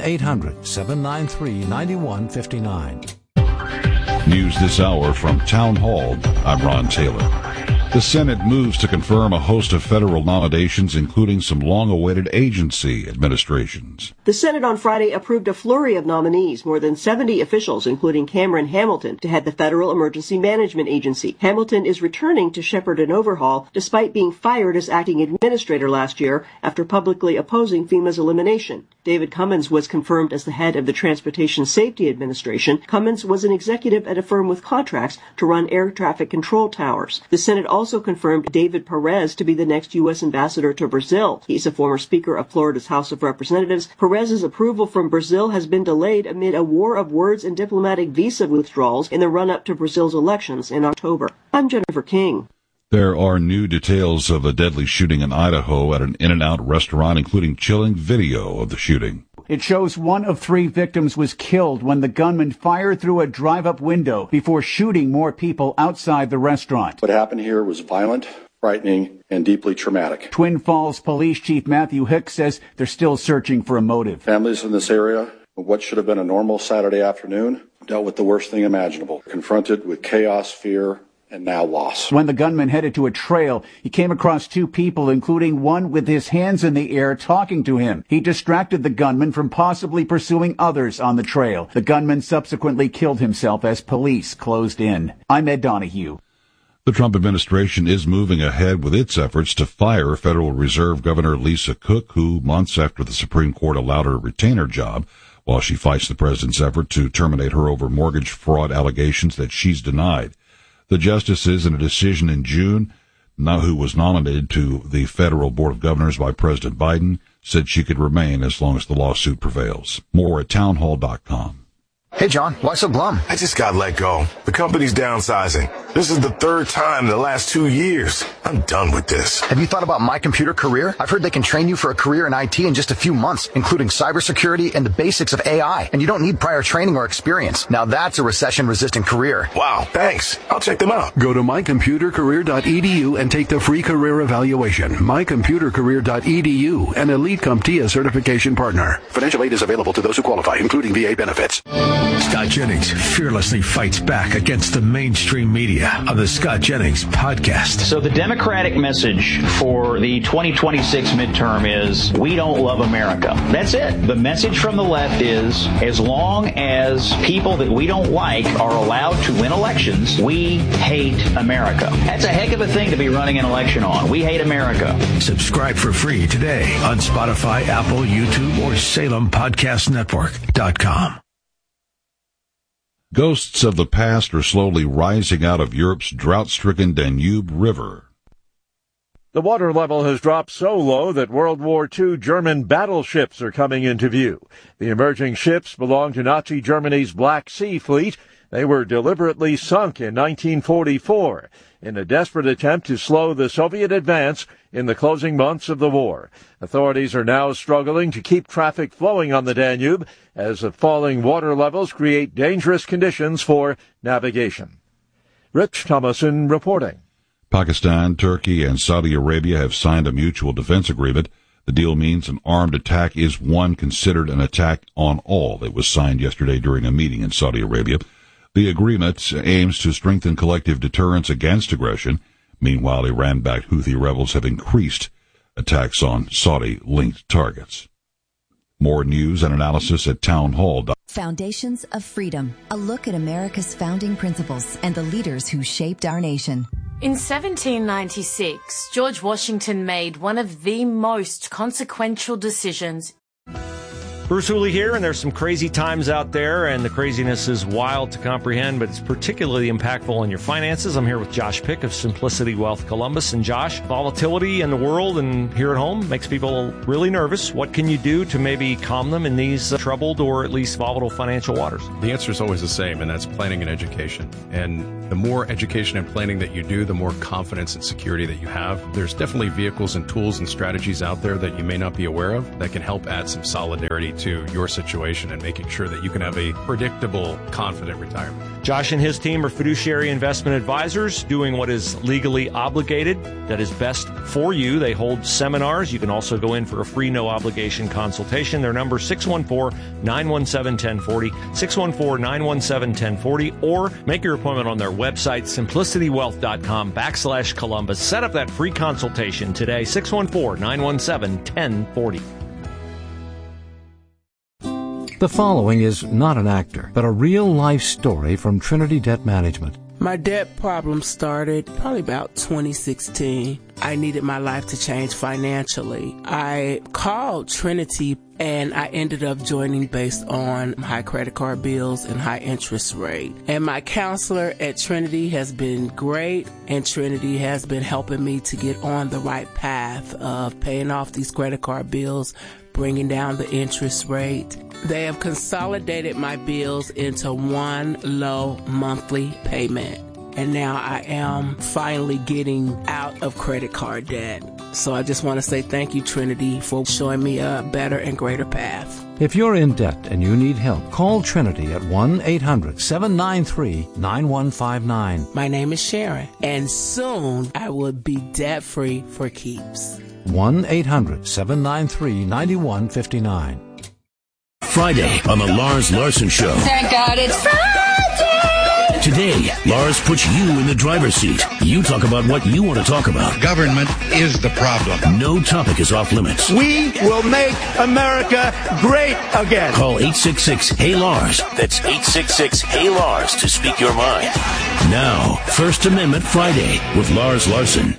1-800-793-9159. News this hour from Town Hall. I'm Ron Taylor. The Senate moves to confirm a host of federal nominations, including some long-awaited agency administrations. The Senate on Friday approved a flurry of nominees, more than 70 officials, including Cameron Hamilton, to head the Federal Emergency Management Agency. Hamilton is returning to shepherd an overhaul, despite being fired as acting administrator last year after publicly opposing FEMA's elimination. David Cummins was confirmed as the head of the Transportation Safety Administration. Cummins was an executive at a firm with contracts to run air traffic control towers. The Senate also confirmed David Perez to be the next U.S. ambassador to Brazil. He's a former Speaker of Florida's House of Representatives. Perez's approval from Brazil has been delayed amid a war of words and diplomatic visa withdrawals in the run-up to Brazil's elections in October. I'm Jennifer King. There are new details of a deadly shooting in Idaho at an In-N-Out restaurant, including chilling video of the shooting. It shows one of 3 victims was killed when the gunman fired through a drive-up window before shooting more people outside the restaurant. What happened here was violent, frightening, and deeply traumatic. Twin Falls Police Chief Matthew Hicks says they're still searching for a motive. Families in this area, what should have been a normal Saturday afternoon, dealt with the worst thing imaginable, confronted with chaos, fear, and now loss. When the gunman headed to a trail, he came across 2 people, including one with his hands in the air talking to him. He distracted the gunman from possibly pursuing others on the trail. The gunman subsequently killed himself as police closed in. I'm Ed Donahue. The Trump administration is moving ahead with its efforts to fire Federal Reserve Governor Lisa Cook, who, months after the Supreme Court allowed her to retain her job, while she fights the president's effort to terminate her over mortgage fraud allegations that she's denied. The justices, in a decision in June, who was nominated to the Federal Board of Governors by President Biden, said she could remain as long as the lawsuit prevails. More at townhall.com. Hey, John, why so glum? I just got let go. The company's downsizing. This is the 3rd time in the last 2 years. I'm done with this. Have you thought about My Computer Career? I've heard they can train you for a career in IT in just a few months, including cybersecurity and the basics of AI. And you don't need prior training or experience. Now that's a recession-resistant career. Wow, thanks. I'll check them out. Go to mycomputercareer.edu and take the free career evaluation. mycomputercareer.edu, an Elite CompTIA certification partner. Financial aid is available to those who qualify, including VA benefits. Scott Jennings fearlessly fights back against the mainstream media on the Scott Jennings podcast. So the Democratic message for the 2026 midterm is, we don't love America. That's it. The message from the left is, as long as people that we don't like are allowed to win elections, we hate America. That's a heck of a thing to be running an election on. We hate America. Subscribe for free today on Spotify, Apple, YouTube, or SalemPodcastNetwork.com. Ghosts of the past are slowly rising out of Europe's drought-stricken Danube River. The water level has dropped so low that World War II German battleships are coming into view. The emerging ships belong to Nazi Germany's Black Sea Fleet. They were deliberately sunk in 1944 in a desperate attempt to slow the Soviet advance in the closing months of the war. Authorities are now struggling to keep traffic flowing on the Danube as the falling water levels create dangerous conditions for navigation. Rich Thomason reporting. Pakistan, Turkey, and Saudi Arabia have signed a mutual defense agreement. The deal means an armed attack is considered an attack on all. It was signed yesterday during a meeting in Saudi Arabia. The agreement aims to strengthen collective deterrence against aggression. Meanwhile, Iran-backed Houthi rebels have increased attacks on Saudi-linked targets. More news and analysis at townhall.com. Foundations of Freedom, a look at America's founding principles and the leaders who shaped our nation. In 1796, George Washington made one of the most consequential decisions. Bruce Hooley here, and there's some crazy times out there, and the craziness is wild to comprehend, but it's particularly impactful on your finances. I'm here with Josh Pick of Simplicity Wealth Columbus. And Josh, volatility in the world and here at home makes people really nervous. What can you do to maybe calm them in these troubled or at least volatile financial waters? The answer is always the same, and that's planning and education. And the more education and planning that you do, the more confidence and security that you have. There's definitely vehicles and tools and strategies out there that you may not be aware of that can help add some solidarity to your situation and making sure that you can have a predictable, confident retirement. Josh and his team are fiduciary investment advisors doing what is legally obligated, that is best for you. They hold seminars. You can also go in for a free, no-obligation consultation. Their number is 614-917-1040, 614-917-1040, or make your appointment on their website, simplicitywealth.com/Columbus. Set up that free consultation today, 614-917-1040. The following is not an actor, but a real-life story from Trinity Debt Management. My debt problem started probably about 2016. I needed my life to change financially. I called Trinity and I ended up joining based on high credit card bills and high interest rate. And my counselor at Trinity has been great, and Trinity has been helping me to get on the right path of paying off these credit card bills, bringing down the interest rate. They have consolidated my bills into one low monthly payment. And now I am finally getting out of credit card debt. So I just want to say thank you, Trinity, for showing me a better and greater path. If you're in debt and you need help, call Trinity at 1-800-793-9159. My name is Sharon, and soon I will be debt-free for keeps. 1-800-793-9159. Friday on the Lars Larson Show. Thank God it's Friday! Today, Lars puts you in the driver's seat. You talk about what you want to talk about. Government is the problem. No topic is off limits. We will make America great again. Call 866-HEY-LARS. That's 866-HEY-LARS to speak your mind. Now, First Amendment Friday with Lars Larson.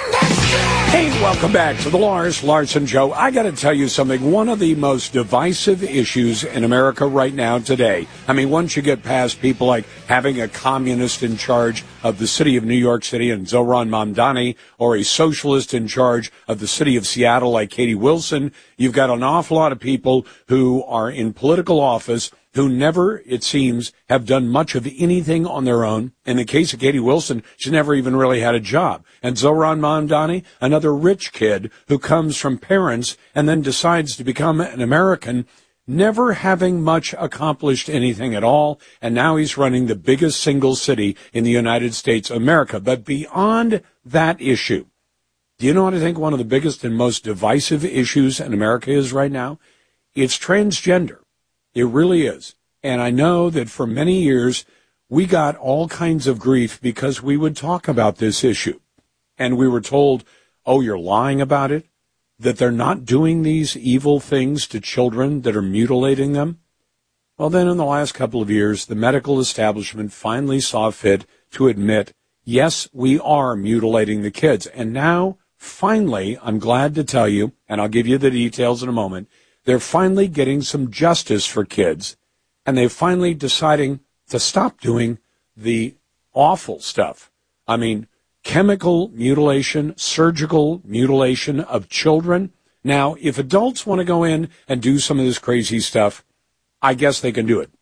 Hey, welcome back to the Lars Larson Show. I got to tell you something. One of the most divisive issues in America right now today, I mean, once you get past people like having a communist in charge of the city of New York City and Zohran Mamdani, or a socialist in charge of the city of Seattle like Katie Wilson, you've got an awful lot of people who are in political office who never, it seems, have done much of anything on their own. In the case of Katie Wilson, she never even really had a job. And Zohran Mamdani, another rich kid who comes from parents and then decides to become an American, never having much accomplished anything at all. And now he's running the biggest single city in the United States of America. But beyond that issue, do you know what I think one of the biggest and most divisive issues in America is right now? It's transgender. It really is. And I know that for many years, we got all kinds of grief because we would talk about this issue. And we were told, oh, you're lying about it, that they're not doing these evil things to children that are mutilating them. Well, then in the last couple of years, the medical establishment finally saw fit to admit, yes, we are mutilating the kids. And now, finally, I'm glad to tell you, and I'll give you the details in a moment, they're finally getting some justice for kids, and they're finally deciding to stop doing the awful stuff. I mean, chemical mutilation, surgical mutilation of children. Now, if adults want to go in and do some of this crazy stuff, I guess they can do it.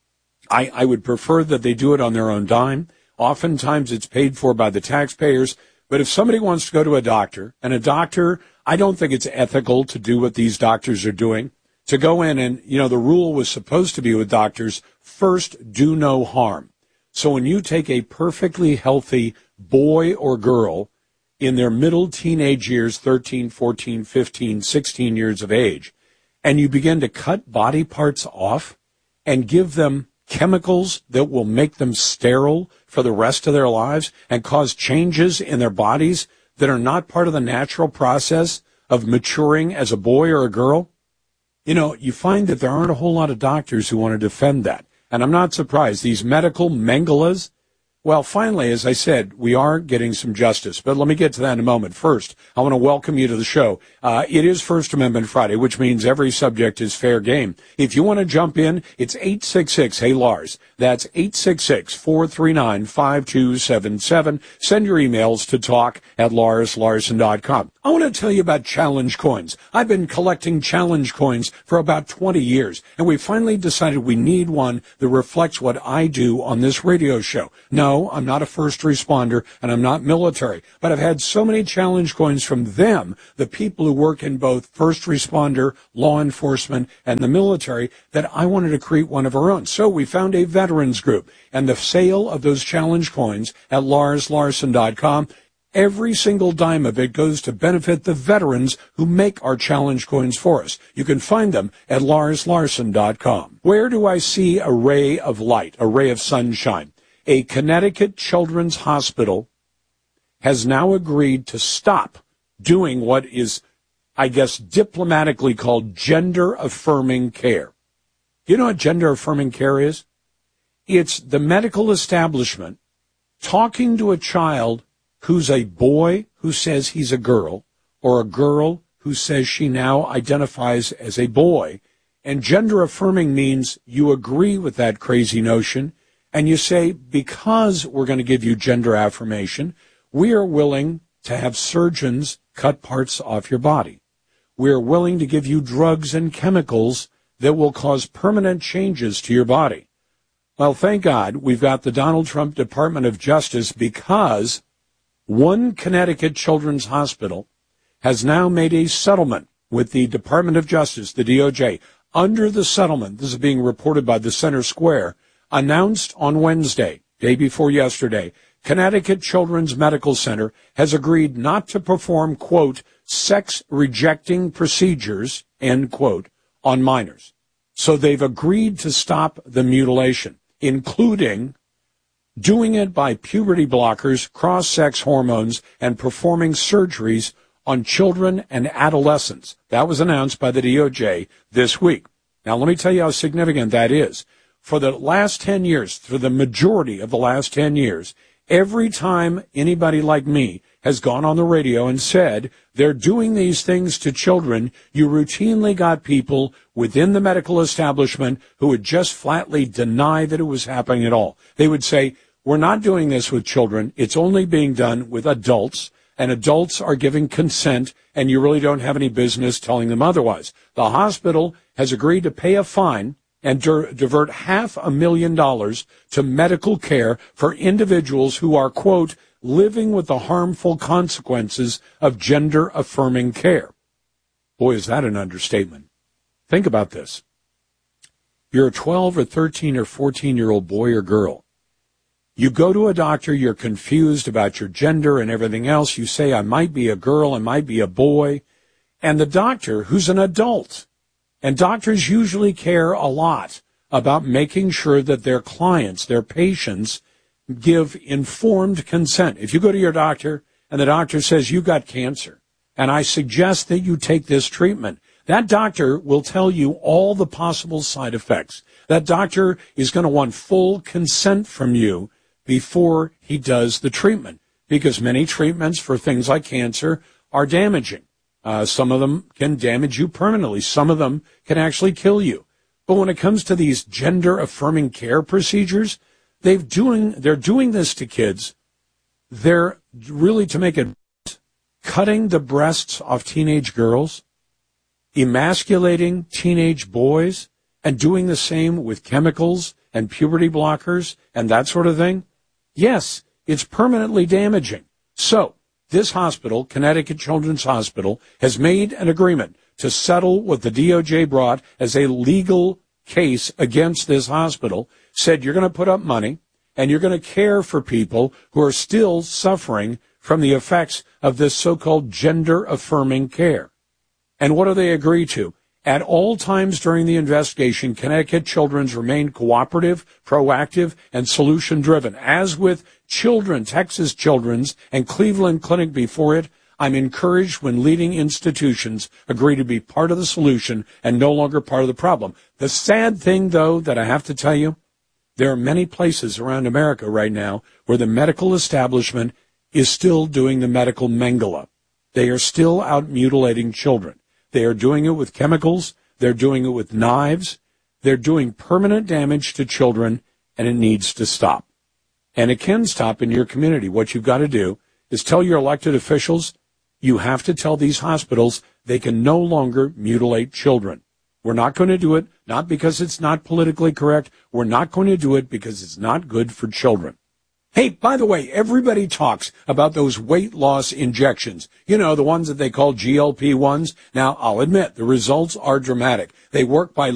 I would prefer that they do it on their own dime. Oftentimes it's paid for by the taxpayers. But if somebody wants to go to a doctor, and a doctor, I don't think it's ethical to do what these doctors are doing, to go in and, you know, the rule was supposed to be with doctors, first, do no harm. So when you take a perfectly healthy boy or girl in their middle teenage years, 13, 14, 15, 16 years of age, and you begin to cut body parts off and give them chemicals that will make them sterile for the rest of their lives and cause changes in their bodies that are not part of the natural process of maturing as a boy or a girl, You know, you find that there aren't a whole lot of doctors who want to defend that. And I'm not surprised. These medical mangalas, well, finally, as I said, we are getting some justice. But let me get to that in a moment. First, I want to welcome you to the show. It is First Amendment Friday, which means every subject is fair game. If you want to jump in, it's 866-HEY-LARS. That's 866-439-5277. Send your emails to talk@LarsLarson.com. I want to tell you about challenge coins. I've been collecting challenge coins for about 20 years, and we finally decided we need one that reflects what I do on this radio show. No, I'm not a first responder, and I'm not military, but I've had so many challenge coins from them, the people who work in both first responder, law enforcement, and the military, that I wanted to create one of our own. So we found a veterans group, and the sale of those challenge coins at LarsLarson.com, every single dime of it goes to benefit the veterans who make our challenge coins for us. You can find them at LarsLarson.com. Where do I see a ray of light, a ray of sunshine? A Connecticut Children's Hospital has now agreed to stop doing what is, I guess, diplomatically called gender-affirming care. You know what gender-affirming care is? It's the medical establishment talking to a child who's a boy who says he's a girl, or a girl who says she now identifies as a boy. And gender-affirming means you agree with that crazy notion, and you say, because we're going to give you gender affirmation, we are willing to have surgeons cut parts off your body. We are willing to give you drugs and chemicals that will cause permanent changes to your body. Well, thank God we've got the Donald Trump Department of Justice, because one Connecticut Children's Hospital has now made a settlement with the Department of Justice, the DOJ. Under the settlement, this is being reported by the Center Square, announced on Wednesday, day before yesterday, Connecticut Children's Medical Center has agreed not to perform, quote, sex-rejecting procedures, end quote, on minors. So they've agreed to stop the mutilation, including doing it by puberty blockers, cross-sex hormones, and performing surgeries on children and adolescents. That was announced by the DOJ this week. Now, let me tell you how significant that is. For the last 10 years, for the majority of the last 10 years, every time anybody like me has gone on the radio and said they're doing these things to children, you routinely got people within the medical establishment who would just flatly deny that it was happening at all. They would say, we're not doing this with children. It's only being done with adults, and adults are giving consent, and you really don't have any business telling them otherwise. The hospital has agreed to pay a fine and divert $500,000 to medical care for individuals who are, quote, living with the harmful consequences of gender-affirming care. Boy, is that an understatement. Think about this. You're a 12 or 13 or 14-year-old boy or girl. You go to a doctor, you're confused about your gender and everything else. You say, I might be a girl, I might be a boy. And the doctor, who's an adult, and doctors usually care a lot about making sure that their clients, their patients, give informed consent. If you go to your doctor and the doctor says you got cancer, and I suggest that you take this treatment, that doctor will tell you all the possible side effects. That doctor is going to want full consent from you before he does the treatment, because many treatments for things like cancer are damaging. Some of them can damage you permanently. Some of them can actually kill you. But when it comes to these gender-affirming care procedures, they're doing this to kids. They're really, to make it, cutting the breasts off teenage girls, emasculating teenage boys, and doing the same with chemicals and puberty blockers and that sort of thing. Yes, it's permanently damaging. So, this hospital, Connecticut Children's Hospital, has made an agreement to settle what the DOJ brought as a legal case against this hospital, said you're going to put up money and you're going to care for people who are still suffering from the effects of this so-called gender-affirming care. And what do they agree to? At all times during the investigation, Connecticut Children's remained cooperative, proactive, and solution-driven. As with Children, Texas Children's, and Cleveland Clinic before it, I'm encouraged when leading institutions agree to be part of the solution and no longer part of the problem. The sad thing, though, that I have to tell you, there are many places around America right now where the medical establishment is still doing the medical Mengele. They are still out mutilating children. They are doing it with chemicals. They're doing it with knives. They're doing permanent damage to children, and it needs to stop. And it can stop in your community. What you've got to do is tell your elected officials, you have to tell these hospitals they can no longer mutilate children. We're not going to do it, not because it's not politically correct. We're not going to do it because it's not good for children. Hey, by the way, everybody talks about those weight loss injections. You know, the ones that they call GLP-1s. Now, I'll admit, the results are dramatic. They work by